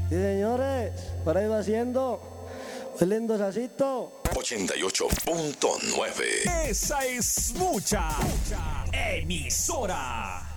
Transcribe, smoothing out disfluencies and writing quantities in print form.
Sí, señores, por ahí va haciendo el lindo sacito. 88.9. Esa es mucha emisora.